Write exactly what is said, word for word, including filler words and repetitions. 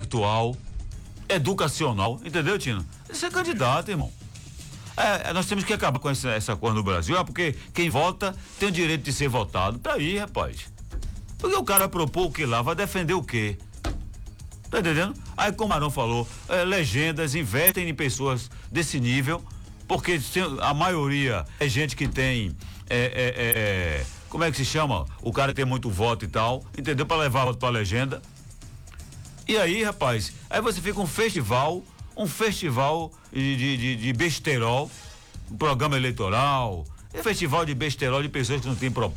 intelectual, educacional, entendeu, Tino? Ser candidato, irmão. É, nós temos que acabar com essa, essa coisa no Brasil, é porque quem vota tem o direito de ser votado. Tá aí, rapaz. Porque o cara propôs o que lá, vai defender o quê? Tá entendendo? Aí, como o Marão falou, é, legendas investem em pessoas desse nível, porque a maioria é gente que tem, é, é, é, é, como é que se chama? O cara tem muito voto e tal, entendeu? Pra levar voto pra legenda. E aí, rapaz, aí você fica um festival, um festival de, de, de, de besterol, um programa eleitoral, é festival de besterol de pessoas que não têm propósito.